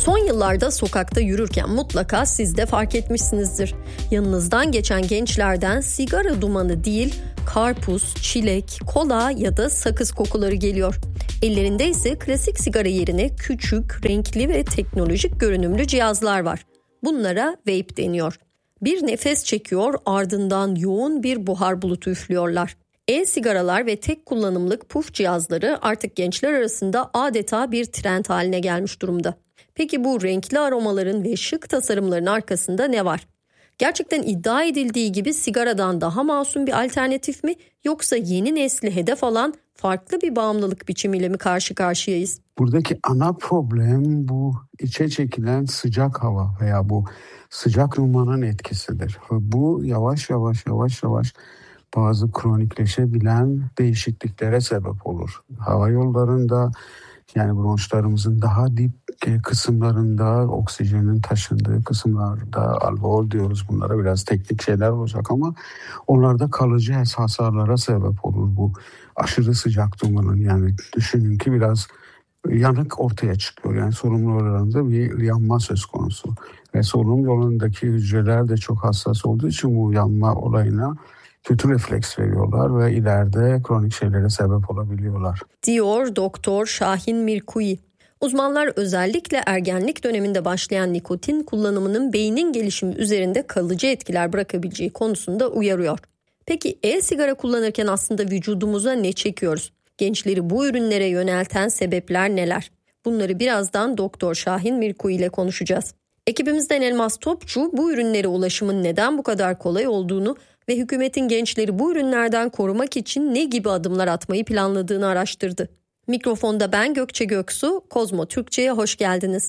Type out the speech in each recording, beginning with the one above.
Son yıllarda sokakta yürürken mutlaka siz de fark etmişsinizdir. Yanınızdan geçen gençlerden sigara dumanı değil, karpuz, çilek, kola ya da sakız kokuları geliyor. Ellerinde ise klasik sigara yerine küçük, renkli ve teknolojik görünümlü cihazlar var. Bunlara vape deniyor. Bir nefes çekiyor, ardından yoğun bir buhar bulutu üflüyorlar. E-sigaralar ve tek kullanımlık puf cihazları artık gençler arasında adeta bir trend haline gelmiş durumda. Peki bu renkli aromaların ve şık tasarımların arkasında ne var? Gerçekten iddia edildiği gibi sigaradan daha masum bir alternatif mi, yoksa yeni nesli hedef alan farklı bir bağımlılık biçimiyle mi karşı karşıyayız? Buradaki ana problem bu içe çekilen sıcak hava veya bu sıcak dumanın etkisidir. Bu yavaş yavaş bazı kronikleşebilen değişikliklere sebep olur. Hava yollarında, yani bronşlarımızın daha dip kısımlarında, oksijenin taşındığı kısımlarda, alveol diyoruz, bunlara biraz teknik şeyler olacak ama onlarda kalıcı hasarlara sebep olur bu aşırı sıcak dumanın. Yani düşünün ki biraz yanık ortaya çıkıyor. Yani solunum yollarında bir yanma söz konusu. Ve solunum yolundaki hücreler de çok hassas olduğu için bu yanma olayına kötü refleks veriyorlar ve ileride kronik şeylere sebep olabiliyorlar, diyor Doktor Şahin Mirkui. Uzmanlar özellikle ergenlik döneminde başlayan nikotin kullanımının beynin gelişimi üzerinde kalıcı etkiler bırakabileceği konusunda uyarıyor. Peki e-sigara kullanırken aslında vücudumuza ne çekiyoruz? Gençleri bu ürünlere yönelten sebepler neler? Bunları birazdan Doktor Şahin Mirkui ile konuşacağız. Ekibimizden Elmas Topçu bu ürünlere ulaşımın neden bu kadar kolay olduğunu ve hükümetin gençleri bu ürünlerden korumak için ne gibi adımlar atmayı planladığını araştırdı. Mikrofonda ben Gökçe Göksu, Kozmo Türkçe'ye hoş geldiniz.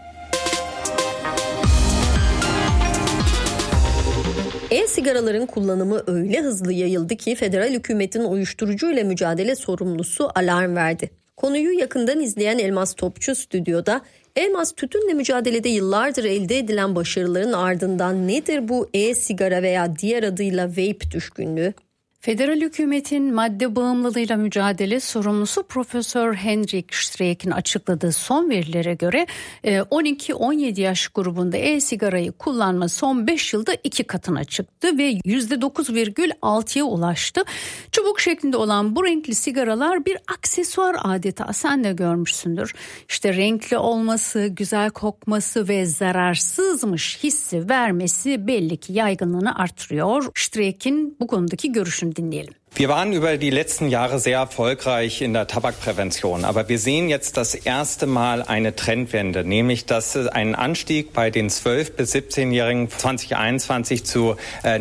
E-sigaraların kullanımı öyle hızlı yayıldı ki federal hükümetin uyuşturucuyla mücadele sorumlusu alarm verdi. Konuyu yakından izleyen Elmas Topçu stüdyoda. Elmas, tütünle mücadelede yıllardır elde edilen başarıların ardından nedir bu e-sigara veya diğer adıyla vape düşkünlüğü? Federal hükümetin madde bağımlılığıyla mücadele sorumlusu Profesör Hendrik Streeck'in açıkladığı son verilere göre 12-17 yaş grubunda e-sigarayı kullanma son 5 yılda 2 katına çıktı ve %9,6'ya ulaştı. Çubuk şeklinde olan bu renkli sigaralar bir aksesuar adeta, sen de görmüşsündür. İşte renkli olması, güzel kokması ve zararsızmış hissi vermesi belli ki yaygınlığını artırıyor. Streeck'in bu konudaki görüşünü dinleyelim. Wir waren über die letzten Jahre sehr erfolgreich in der Tabakprävention, aber wir sehen jetzt das erste Mal eine Trendwende, nämlich dass ein Anstieg bei den 12- bis 17-Jährigen 2021 zu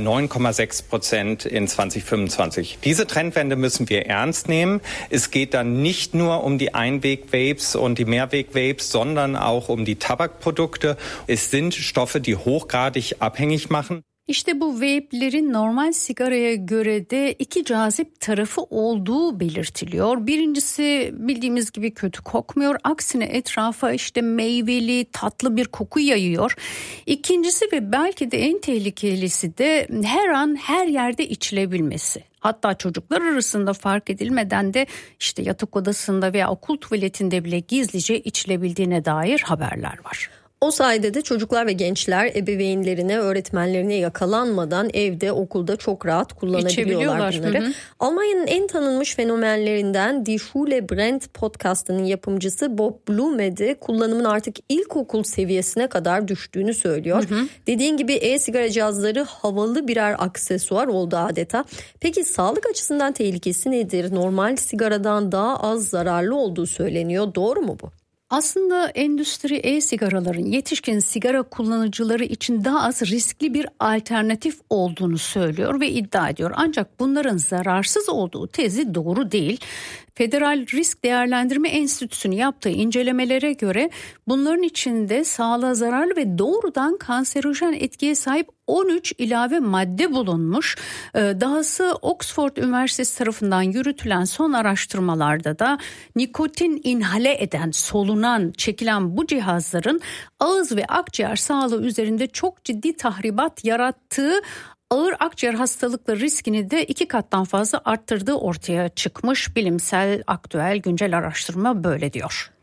9,6% in 2025. Diese Trendwende müssen wir ernst nehmen. Es geht dann nicht nur um die Einweg-Vapes und die Mehrweg-Vapes, sondern auch um die Tabakprodukte. Es sind Stoffe, die hochgradig abhängig machen. İşte bu vape'lerin normal sigaraya göre de iki cazip tarafı olduğu belirtiliyor. Birincisi, bildiğimiz gibi kötü kokmuyor. Aksine etrafa işte meyveli, tatlı bir koku yayıyor. İkincisi ve belki de en tehlikelisi de her an her yerde içilebilmesi. Hatta çocuklar arasında fark edilmeden de işte yatak odasında veya okul tuvaletinde bile gizlice içilebildiğine dair haberler var. O sayede de çocuklar ve gençler ebeveynlerine, öğretmenlerine yakalanmadan evde, okulda çok rahat kullanabiliyorlar bunları. Hı hı. Almanya'nın en tanınmış fenomenlerinden Die Schule Brennt podcastının yapımcısı Bob Blume de kullanımın artık ilkokul seviyesine kadar düştüğünü söylüyor. Hı hı. Dediğin gibi e-sigara cihazları havalı birer aksesuar oldu adeta. Peki sağlık açısından tehlikesi nedir? Normal sigaradan daha az zararlı olduğu söyleniyor. Doğru mu bu? Aslında endüstri e-sigaraların yetişkin sigara kullanıcıları için daha az riskli bir alternatif olduğunu söylüyor ve iddia ediyor. Ancak bunların zararsız olduğu tezi doğru değil. Federal Risk Değerlendirme Enstitüsü'nün yaptığı incelemelere göre bunların içinde sağlığa zararlı ve doğrudan kanserojen etkiye sahip 13 ilave madde bulunmuş. Dahası Oxford Üniversitesi tarafından yürütülen son araştırmalarda da nikotin inhale eden, solunan, çekilen bu cihazların ağız ve akciğer sağlığı üzerinde çok ciddi tahribat yarattığı, ağır akciğer hastalıkları riskini de 2 kattan fazla arttırdığı ortaya çıkmış. Bilimsel, aktüel, güncel araştırma böyle diyor.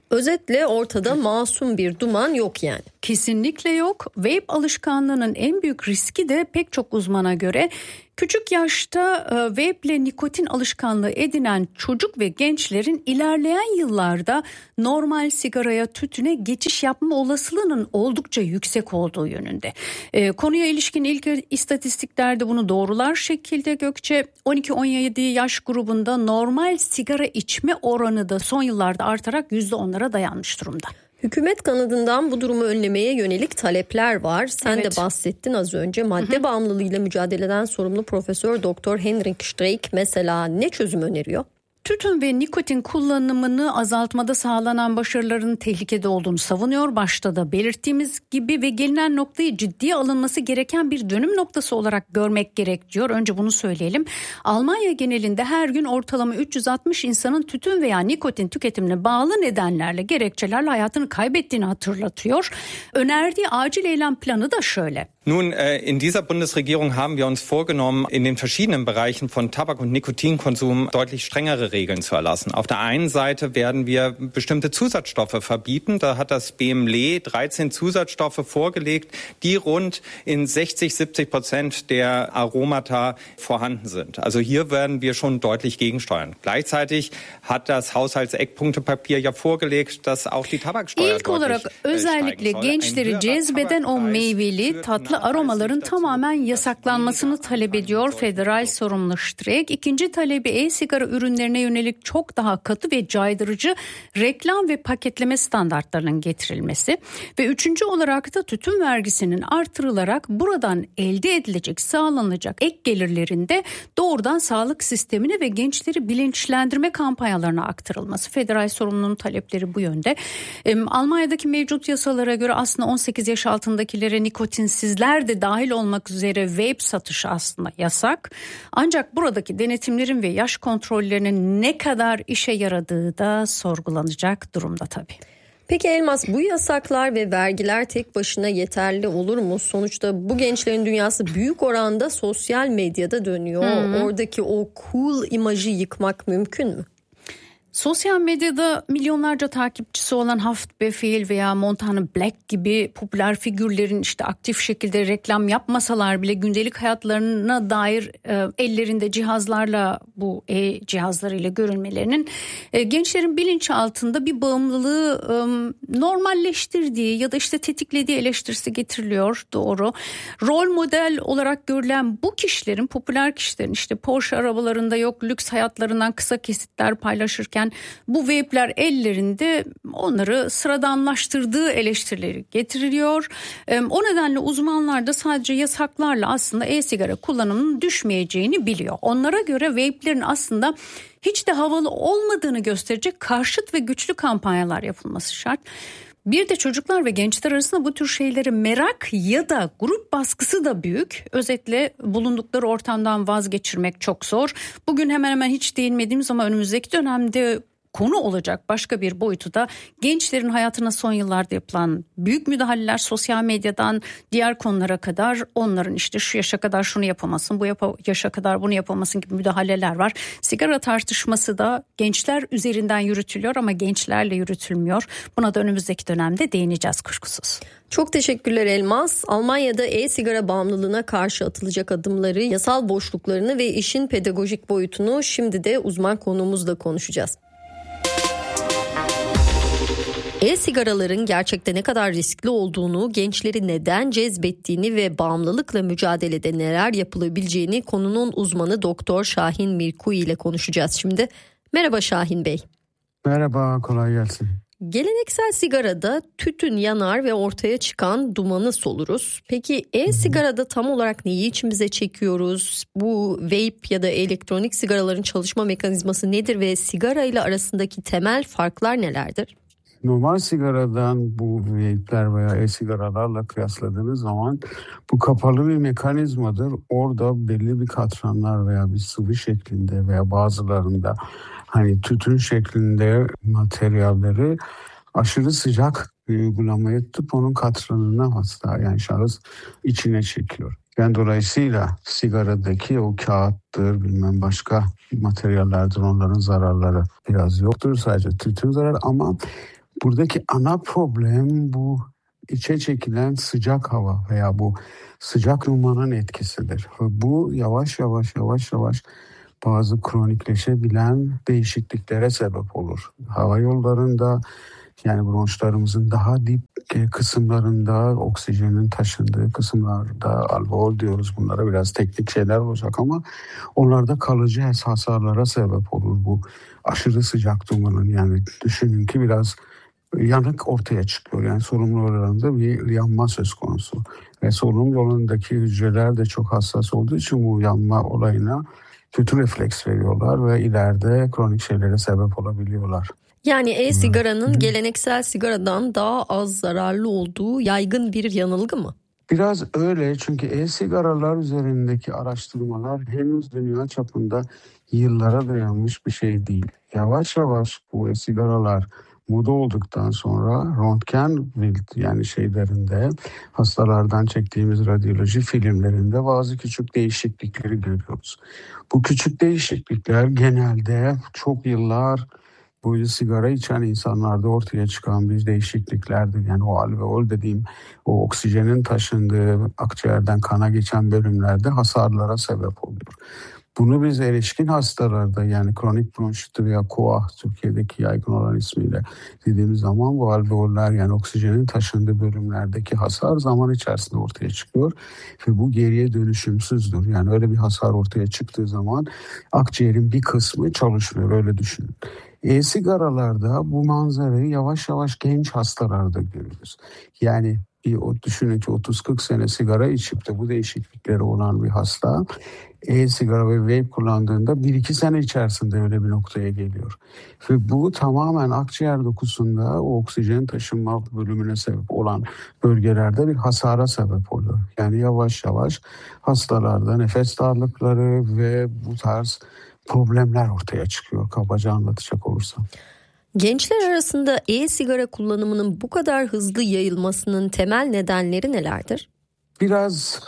Özetle ortada masum bir duman yok yani. Kesinlikle yok. Vape alışkanlığının en büyük riski de pek çok uzmana göre küçük yaşta vape ile nikotin alışkanlığı edinen çocuk ve gençlerin ilerleyen yıllarda normal sigaraya, tütüne geçiş yapma olasılığının oldukça yüksek olduğu yönünde. Konuya ilişkin ilk istatistiklerde bunu doğrular şekilde Gökçe. 12-17 yaş grubunda normal sigara içme oranı da son yıllarda artarak %10'lara dayanmış durumda. Hükümet kanadından bu durumu önlemeye yönelik talepler var. Sen de bahsettin az önce. Madde bağımlılığıyla mücadeleden sorumlu Profesör Doktor Henrik Streeck mesela ne çözüm öneriyor? Tütün ve nikotin kullanımını azaltmada sağlanan başarıların tehlikede olduğunu savunuyor. Başta da belirttiğimiz gibi ve gelinen noktayı ciddiye alınması gereken bir dönüm noktası olarak görmek gerek diyor. Önce bunu söyleyelim. Almanya genelinde her gün ortalama 360 insanın tütün veya nikotin tüketimine bağlı nedenlerle, gerekçelerle hayatını kaybettiğini hatırlatıyor. Önerdiği acil eylem planı da şöyle. Nun, in dieser Bundesregierung haben wir uns vorgenommen, in den verschiedenen Bereichen von Tabak- und Nikotinkonsum deutlich strengere Regeln zu erlassen. Auf der einen Seite werden wir bestimmte Zusatzstoffe verbieten. Da hat das BMLE 13 Zusatzstoffe vorgelegt, die rund in 60-70% der Aromata vorhanden sind. Also hier werden wir schon deutlich gegensteuern. Gleichzeitig hat das Haushaltseckpunktepapier ja vorgelegt, dass auch die Tabaksteuer İlk olarak özellikle gençleri cezbeden o meyveli tatlı aromaların tamamen yasaklanmasını talep ediyor federal sorumlu Streeck. İkinci talebi e-sigara ürünlerine yönelik çok daha katı ve caydırıcı reklam ve paketleme standartlarının getirilmesi ve üçüncü olarak da tütün vergisinin artırılarak buradan elde edilecek, sağlanacak ek gelirlerinde doğrudan sağlık sistemine ve gençleri bilinçlendirme kampanyalarına aktarılması. Federal sorumlunun talepleri bu yönde. Almanya'daki mevcut yasalara göre aslında 18 yaş altındakilere nikotinsizler de dahil olmak üzere vape satışı aslında yasak. Ancak buradaki denetimlerin ve yaş kontrollerinin ne kadar işe yaradığı da sorgulanacak durumda tabii. Peki Elmas, bu yasaklar ve vergiler tek başına yeterli olur mu? Sonuçta bu gençlerin dünyası büyük oranda sosyal medyada dönüyor. Oradaki o cool imajı yıkmak mümkün mü? Sosyal medyada milyonlarca takipçisi olan Haftbefehl veya Montana Black gibi popüler figürlerin işte aktif şekilde reklam yapmasalar bile gündelik hayatlarına dair ellerinde cihazlarla, bu cihazlarıyla görünmelerinin gençlerin bilinçaltında bir bağımlılığı normalleştirdiği ya da işte tetiklediği eleştirisi getiriliyor. Doğru. Rol model olarak görülen bu kişilerin, popüler kişilerin işte Porsche arabalarında yok lüks hayatlarından kısa kesitler paylaşırken bu vape'ler ellerinde onları sıradanlaştırdığı eleştirileri getiriliyor. O nedenle uzmanlar da sadece yasaklarla aslında e-sigara kullanımının düşmeyeceğini biliyor. Onlara göre vape'lerin aslında hiç de havalı olmadığını gösterecek karşıt ve güçlü kampanyalar yapılması şart. Bir de çocuklar ve gençler arasında bu tür şeylere merak ya da grup baskısı da büyük. Özetle bulundukları ortamdan vazgeçirmek çok zor. Bugün hemen hemen hiç değinmediğimiz ama önümüzdeki dönemde konu olacak başka bir boyutu da gençlerin hayatına son yıllarda yapılan büyük müdahaleler, sosyal medyadan diğer konulara kadar onların işte şu yaşa kadar şunu yapamasın, bu yaşa kadar bunu yapamasın gibi müdahaleler var. Sigara tartışması da gençler üzerinden yürütülüyor ama gençlerle yürütülmüyor. Buna da önümüzdeki dönemde değineceğiz kuşkusuz. Çok teşekkürler Elmas. Almanya'da e-sigara bağımlılığına karşı atılacak adımları, yasal boşluklarını ve işin pedagojik boyutunu şimdi de uzman konuğumuzla konuşacağız. E-sigaraların gerçekte ne kadar riskli olduğunu, gençleri neden cezbettiğini ve bağımlılıkla mücadelede neler yapılabileceğini konunun uzmanı Doktor Şahin Mirkui ile konuşacağız şimdi. Merhaba Şahin Bey. Merhaba, kolay gelsin. Geleneksel sigarada tütün yanar ve ortaya çıkan dumanı soluruz. Peki e-sigarada tam olarak neyi içimize çekiyoruz? Bu vape ya da elektronik sigaraların çalışma mekanizması nedir ve sigara ile arasındaki temel farklar nelerdir? Normal sigaradan bu vape'ler veya e-sigaralarla kıyasladığınız zaman bu kapalı bir mekanizmadır. Orada belli bir katranlar veya bir sıvı şeklinde veya bazılarında hani tütün şeklinde materyalleri aşırı sıcak bir uygulamaya tutup onun katranına hasta yani şahıs içine çekiyor. Yani dolayısıyla sigaradaki o kağıttır bilmem başka materyallerdir onların zararları biraz yoktur sadece tütün zararı ama Buradaki ana problem bu içe çekilen sıcak hava veya bu sıcak dumanın etkisidir. Bu yavaş yavaş bazı kronikleşebilen değişikliklere sebep olur. Hava yollarında, yani bronşlarımızın daha dip kısımlarında, oksijenin taşındığı kısımlarda alveol diyoruz. Bunlara biraz teknik şeyler olacak ama onlarda kalıcı hasarlara sebep olur bu aşırı sıcak dumanın. Yani düşünün ki biraz yanık ortaya çıkıyor. Yani solunum yollarında bir yanma söz konusu. Ve solunum yolundaki hücreler de çok hassas olduğu için bu yanma olayına kötü refleks veriyorlar ve ileride kronik şeylere sebep olabiliyorlar. Yani e-sigaranın geleneksel sigaradan daha az zararlı olduğu yaygın bir yanılgı mı? Biraz öyle, çünkü e-sigaralar üzerindeki araştırmalar henüz dünya çapında yıllara dayanmış bir şey değil. Yavaş yavaş bu e-sigaralar moda olduktan sonra röntgen yani şeylerinde, hastalardan çektiğimiz radyoloji filmlerinde bazı küçük değişiklikleri görüyoruz. Bu küçük değişiklikler genelde çok yıllar boyu sigara içen insanlarda ortaya çıkan bir değişikliklerdir. Yani o alveol dediğim, o oksijenin taşındığı akciğerden kana geçen bölümlerde hasarlara sebep oluyor. Bunu biz erişkin hastalarda, yani kronik bronşit veya KOAH Türkiye'deki yaygın olan ismiyle dediğimiz zaman bu alveoller, yani oksijenin taşındığı bölümlerdeki hasar zaman içerisinde ortaya çıkıyor ve bu geriye dönüşümsüzdür. Yani öyle bir hasar ortaya çıktığı zaman akciğerin bir kısmı çalışmıyor, öyle düşünün. E-sigaralarda bu manzarayı yavaş yavaş genç hastalarda görüyoruz. Yani düşünün ki 30-40 sene sigara içip de bu değişiklikleri olan bir hasta e-sigara ve vape kullandığında 1-2 sene içerisinde öyle bir noktaya geliyor. Ve bu tamamen akciğer dokusunda o oksijen taşınma bölümüne sebep olan bölgelerde bir hasara sebep oluyor. Yani yavaş yavaş hastalarda nefes darlıkları ve bu tarz problemler ortaya çıkıyor, kabaca anlatacak olursam. Gençler arasında e-sigara kullanımının bu kadar hızlı yayılmasının temel nedenleri nelerdir? Biraz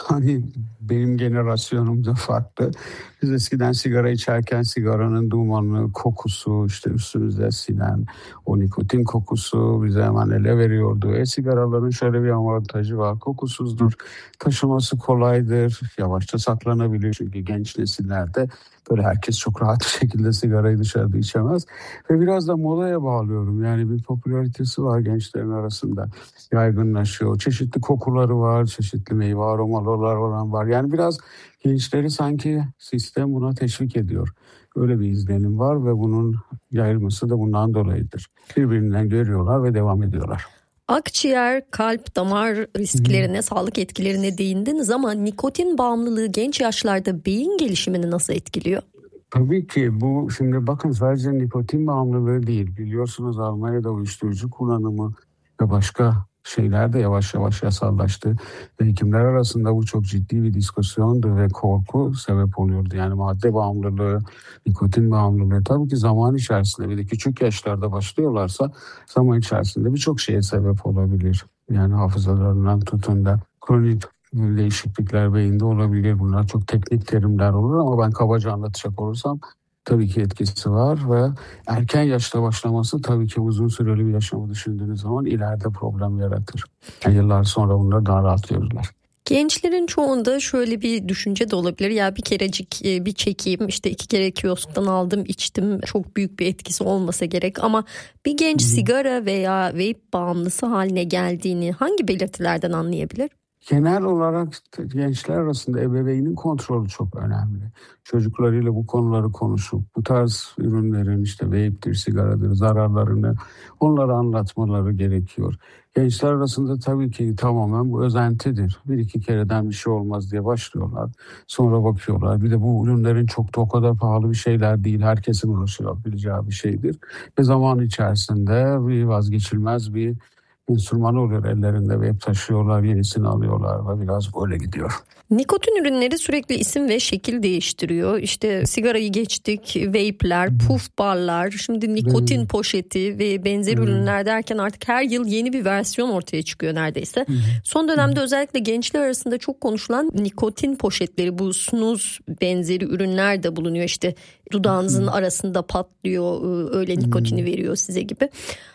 benim jenerasyonumda farklı. Biz eskiden sigara içerken sigaranın dumanı, kokusu, işte üstümüzde sinen o nikotin kokusu bize hemen ele veriyordu. E-sigaraların şöyle bir avantajı var: kokusuzdur, taşıması kolaydır, yavaşça saklanabiliyor. Çünkü genç nesillerde böyle herkes çok rahat bir şekilde sigarayı dışarıda içemez. Ve biraz da modaya bağlıyorum. Yani bir popülaritesi var gençlerin arasında. Yaygınlaşıyor. Çeşitli kokuları var, çeşitli meyve aromalar olan var. Yani biraz gençleri sanki sistem buna teşvik ediyor. Öyle bir izlenim var ve bunun yayılması da bundan dolayıdır. Birbirinden görüyorlar ve devam ediyorlar. Akciğer, kalp, damar risklerine, sağlık etkilerine değindiniz ama nikotin bağımlılığı genç yaşlarda beyin gelişimini nasıl etkiliyor? Tabii ki bu, şimdi bakın, sadece nikotin bağımlılığı değil. Biliyorsunuz Almanya'da uyuşturucu kullanımı ve başka şeyler de yavaş yavaş yasallaştı. Ve hekimler arasında bu çok ciddi bir diskusyondu ve korku sebep oluyordu. Yani madde bağımlılığı, nikotin bağımlılığı tabii ki zaman içerisinde, bir de küçük yaşlarda başlıyorlarsa zaman içerisinde birçok şeye sebep olabilir. Yani hafızalarından tutun da kronik değişiklikler beyinde olabilir. Bunlar çok teknik terimler olur ama ben kabaca anlatacak olursam tabii ki etkisi var ve erken yaşta başlaması tabii ki uzun süreli bir yaşamı düşündüğünüz zaman ileride problem yaratır. Yani yıllar sonra bunları daha rahat görürler. Gençlerin çoğunda şöyle bir düşünce de olabilir: ya bir kerecik bir çekeyim, işte 2 kere kiosktan aldım içtim, çok büyük bir etkisi olmasa gerek. Ama bir genç sigara veya vape bağımlısı haline geldiğini hangi belirtilerden anlayabilir? Genel olarak gençler arasında ebeveynin kontrolü çok önemli. Çocuklarıyla bu konuları konuşup bu tarz ürünlerin, işte vape'tir, sigaradır, zararlarını onlara anlatmaları gerekiyor. Gençler arasında tabii ki tamamen bu özentidir. 1-2 kereden bir şey olmaz diye başlıyorlar. Sonra bakıyorlar. Bir de bu ürünlerin çok da o kadar pahalı bir şeyler değil. Herkesin ulaşabileceği bir şeydir. Ve zaman içerisinde bir vazgeçilmez bir enstrüman oluyor ellerinde ve hep taşıyorlar, yenisini alıyorlar ve biraz böyle gidiyor. Nikotin ürünleri sürekli isim ve şekil değiştiriyor. İşte sigarayı geçtik, vape'ler, puff barlar, şimdi nikotin poşeti ve benzeri ürünler derken artık her yıl yeni bir versiyon ortaya çıkıyor neredeyse. Son dönemde özellikle gençler arasında çok konuşulan nikotin poşetleri, bu snus benzeri ürünler de bulunuyor. İşte dudağınızın arasında patlıyor, öyle nikotini veriyor size gibi.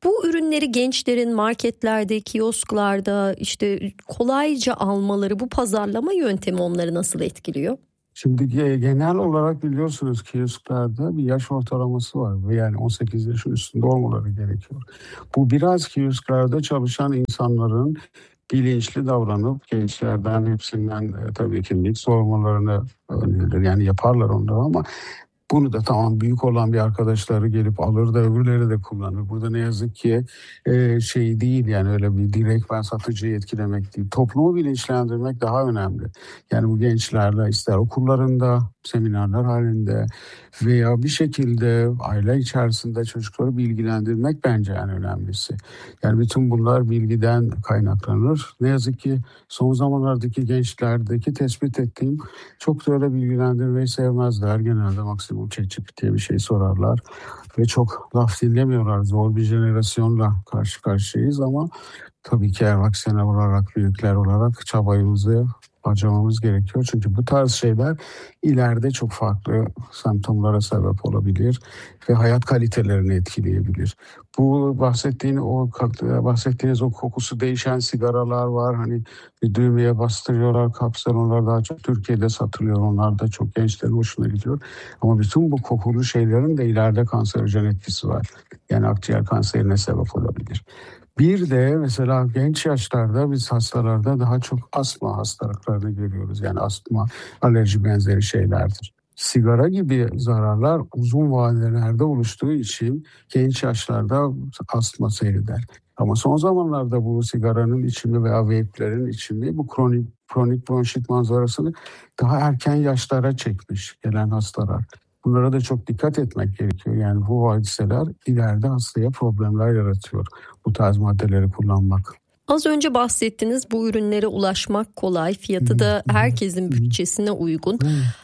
Bu ürünleri gençlerin marketlerde, kiosklarda işte kolayca almaları, bu pazarlama yöntemi onları nasıl etkiliyor? Şimdi genel olarak biliyorsunuz kiosklarda bir yaş ortalaması var ve yani 18 yaşın üstünde olmaları gerekiyor. Bu biraz kiosklarda çalışan insanların bilinçli davranıp gençlerden hepsinden tabii kimlik sormalarını önerilir. Yani yaparlar onları ama bunu da tamam büyük olan bir arkadaşları gelip alır da öbürleri de kullanır. Burada ne yazık ki şey değil yani öyle bir direkt ben satıcıyı etkilemek değil. Toplumu bilinçlendirmek daha önemli. Yani bu gençlerle ister okullarında, seminerler halinde veya bir şekilde aile içerisinde çocukları bilgilendirmek bence en önemlisi. Yani bütün bunlar bilgiden kaynaklanır. Ne yazık ki son zamanlardaki gençlerdeki tespit ettiğim çok da öyle bilgilendirmeyi sevmezler. Genelde maksimum ChatGPT'ye bir şey sorarlar ve çok laf dinlemiyorlar. Zor bir jenerasyonla karşı karşıyayız ama tabii ki ervaksene olarak, büyükler olarak çabayımızı harcamamız gerekiyor. Çünkü bu tarz şeyler ileride çok farklı semptomlara sebep olabilir ve hayat kalitelerini etkileyebilir. Bu bahsettiğiniz o kokusu değişen sigaralar var. Hani bir düğmeye bastırıyorlar, kapsül, onlar daha çok Türkiye'de satılıyor. Onlar da çok gençlerin hoşuna gidiyor. Ama bütün bu kokulu şeylerin de ileride kanserojen etkisi var. Yani akciğer kanserine sebep olabilir. Bir de mesela genç yaşlarda biz hastalarda daha çok astma hastalıklarını görüyoruz. Yani astma, alerji benzeri şeylerdir. Sigara gibi zararlar uzun vadelerde oluştuğu için genç yaşlarda astma seyreder. Ama son zamanlarda bu sigaranın içimi veya vape'lerin içimi bu kronik bronşit manzarasını daha erken yaşlara çekmiş gelen hastalar. Bunlara da çok dikkat etmek gerekiyor. Yani bu hadiseler ileride hastaya problemler yaratıyor. Bu tarz maddeleri kullanmak. Az önce bahsettiniz, bu ürünlere ulaşmak kolay, fiyatı da herkesin bütçesine uygun.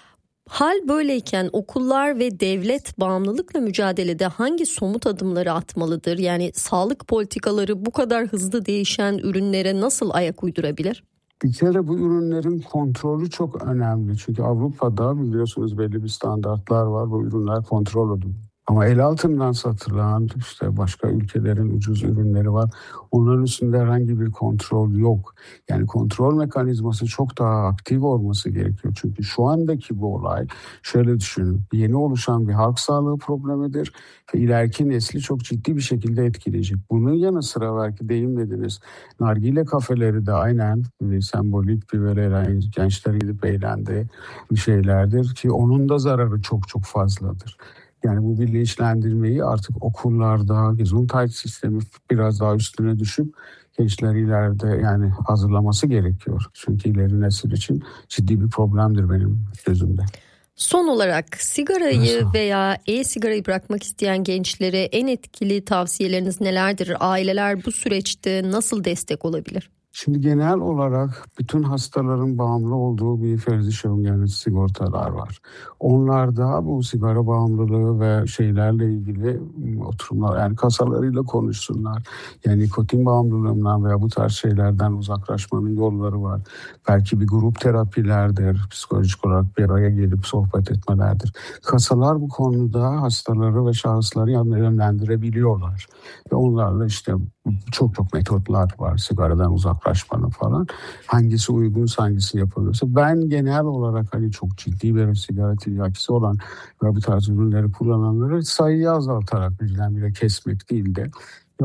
Hal böyleyken okullar ve devlet bağımlılıkla mücadelede hangi somut adımları atmalıdır? Yani sağlık politikaları bu kadar hızlı değişen ürünlere nasıl ayak uydurabilir? Bir kere bu ürünlerin kontrolü çok önemli. Çünkü Avrupa'da biliyorsunuz belli bir standartlar var. Bu ürünler kontrol ediliyor. Ama el altından satılan işte başka ülkelerin ucuz ürünleri var. Onların üstünde herhangi bir kontrol yok. Yani kontrol mekanizması çok daha aktif olması gerekiyor. Çünkü şu andaki bu olay şöyle düşünün. Yeni oluşan bir halk sağlığı problemidir. Ve ileriki nesli çok ciddi bir şekilde etkileyecek. Bunun yanı sıra belki değinmediniz. Nargile kafeleri de aynen bir sembolik bir böyle gençler gidip eğlendiği bir şeylerdir. Ki onun da zararı çok çok fazladır. Yani bu bilinçlendirmeyi artık okullarda, Gesundheit sistemi biraz daha üstüne düşüp gençler ileride yani hazırlaması gerekiyor. Çünkü ileri nesil için ciddi bir problemdir benim gözümde. Son olarak sigarayı veya e-sigarayı bırakmak isteyen gençlere en etkili tavsiyeleriniz nelerdir? Aileler bu süreçte nasıl destek olabilir? Şimdi genel olarak bütün hastaların bağımlı olduğu bir Versicherung sigortalar var. Onlarda bu sigara bağımlılığı ve şeylerle ilgili oturumlar yani kasalarıyla konuşsunlar. Yani nikotin bağımlılığından veya bu tarz şeylerden uzaklaşmanın yolları var. Belki bir grup terapilerdir, psikolojik olarak bir araya gelip sohbet etmelerdir. Kasalar bu konuda hastaları ve şahısları yönlendirebiliyorlar. Ve onlarla işte çok metotlar var sigaradan uzaklaşmanın falan. Hangisi uygunsa hangisini yapılıyorsa. Ben genel olarak hani çok ciddi bir sigara tiryakisi olan ve bu tarz ürünleri kullananları sayıyı azaltarak birdenbire kesmek değil de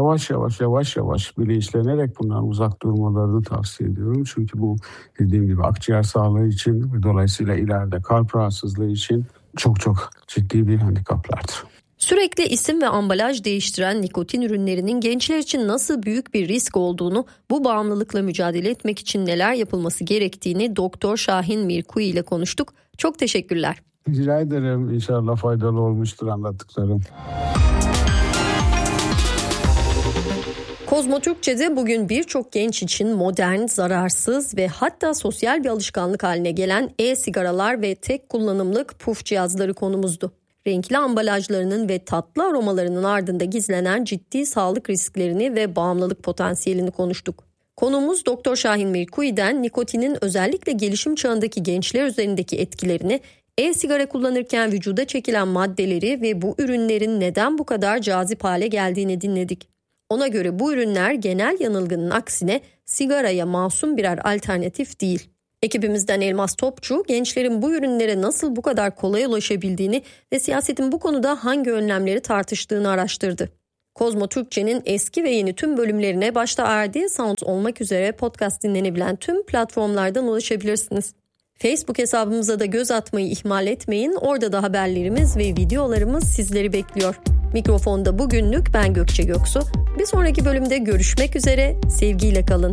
yavaş yavaş bilinçlenerek bundan uzak durmalarını tavsiye ediyorum. Çünkü bu dediğim gibi akciğer sağlığı için ve dolayısıyla ileride kalp rahatsızlığı için çok ciddi bir handikaplardır. Sürekli isim ve ambalaj değiştiren nikotin ürünlerinin gençler için nasıl büyük bir risk olduğunu, bu bağımlılıkla mücadele etmek için neler yapılması gerektiğini Doktor Şahin Mirkui ile konuştuk. Çok teşekkürler. Rica ederim. İnşallah faydalı olmuştur anlattıklarım. Kozmo Türkçe'de bugün birçok genç için modern, zararsız ve hatta sosyal bir alışkanlık haline gelen e-sigaralar ve tek kullanımlık puf cihazları konumuzdu. Renkli ambalajlarının ve tatlı aromalarının ardında gizlenen ciddi sağlık risklerini ve bağımlılık potansiyelini konuştuk. Konuğumuz Doktor Şahin Mirkui'den nikotinin özellikle gelişim çağındaki gençler üzerindeki etkilerini, e-sigara kullanırken vücuda çekilen maddeleri ve bu ürünlerin neden bu kadar cazip hale geldiğini dinledik. Ona göre bu ürünler genel yanılgının aksine sigaraya masum birer alternatif değil. Ekibimizden Elmas Topçu, gençlerin bu ürünlere nasıl bu kadar kolay ulaşabildiğini ve siyasetin bu konuda hangi önlemleri tartıştığını araştırdı. Kozmo Türkçe'nin eski ve yeni tüm bölümlerine başta ARD Sound olmak üzere podcast dinlenebilen tüm platformlardan ulaşabilirsiniz. Facebook hesabımıza da göz atmayı ihmal etmeyin. Orada da haberlerimiz ve videolarımız sizleri bekliyor. Mikrofonda bugünlük ben Gökçe Göksu. Bir sonraki bölümde görüşmek üzere. Sevgiyle kalın.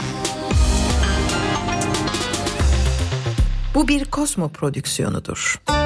Bu bir Kozmo prodüksiyonudur.